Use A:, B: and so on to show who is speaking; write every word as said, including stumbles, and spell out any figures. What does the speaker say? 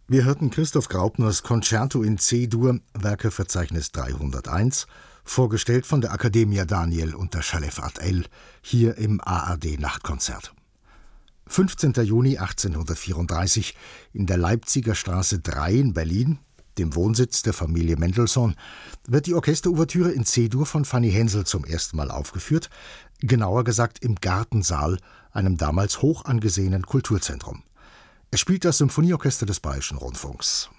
A: Wir hörten Christoph Graupners Concerto in C-Dur, Werkeverzeichnis dreihunderteins, vorgestellt von der Accademia Daniel und der Chalef Art-El, hier im A R D-Nachtkonzert. fünfzehnter Juni achtzehnhundertvierunddreißig in der Leipziger Straße drei in Berlin, dem Wohnsitz der Familie Mendelssohn, wird die Orchesterouvertüre in C-Dur von Fanny Hensel zum ersten Mal aufgeführt, genauer gesagt im Gartensaal, einem damals hoch angesehenen Kulturzentrum. Es spielt das Symphonieorchester des Bayerischen Rundfunks.